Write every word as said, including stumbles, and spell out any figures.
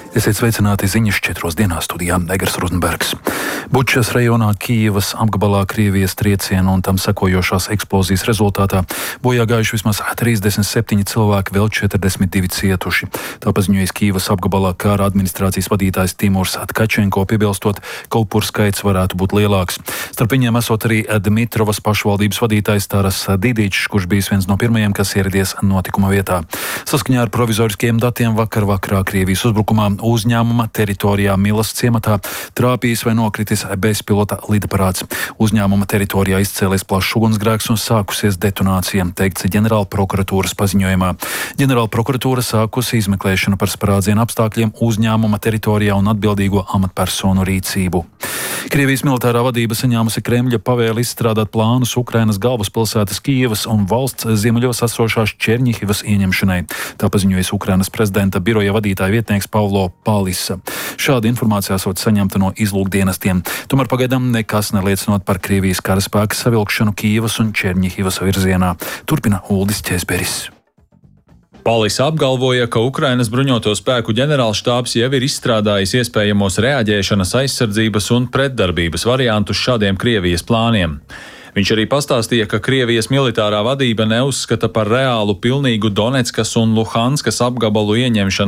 Esiet sveicināti ziņas četros dienās studijā Egers Rozenbergs. Bučas rajonā Kijevas apgabalā Krievijas trieciena un tam sekojošās eksplozijas rezultātā bojā gājuši vismaz trīsdesmit septiņi cilvēki, vēl četrdesmit divi cietuši. Tā paziņojas Kijevas apgabalā kāra administrācijas vadītājs Timurs Tkačenko, piebilstot, ka upuru skaits varētu būt lielāks. Starp viņiem esot arī Dmitrovas pašvaldības vadītājs Taras Dīdičs, kurš bijis viens no pirmajiem, kas ieradies notikuma vietā. Saskaņā ar provizoriskiem datiem vakar vakarā Krievijas uzbrukumā uzņēmuma teritorijā Milas ciematā trāpījis vai nokritis bezpilota lidaparāts. Uzņēmuma teritorijā izcēlies plašs ugunsgrēks un sākusies detonācija, teikts ģenerāla prokuratūras paziņojumā. Ģenerāla prokuratūra sākusi izmeklēšanu par sprādzienu apstākļiem uzņēmuma teritorijā un atbildīgo amatpersonu rīcību. Krievijas militārā vadība saņēmusi Kremļa pavēli izstrādāt plānus Ukrainas galvaspilsētas Kijevas un valsts ziemeļos esošās Černihivas ieņemšanai. Tā paziņojas Ukrainas prezidenta biroja vadītāja vietnieks Pavlo Palisa. Šāda informācija esot saņemta no izlūkdienestiem. Tomēr pagaidām nekas neliecinot par Krievijas karaspēka savilkšanu Kijevas un Černihivas virzienā. Turpina Uldis Ķēzberis. Palis apgalvoja, ka Ukrainas bruņoto spēku ģenerālštābs jau ir izstrādājis iespējamos reaģēšanas, aizsardzības un pretdarbības variantus šādiem Krievijas plāniem. Viņš arī pastāstīja, ka Krievijas militārā vadība neuzskata par reālu pilnīgu Doneckas un Luhanskas apgabalu ieņemšanu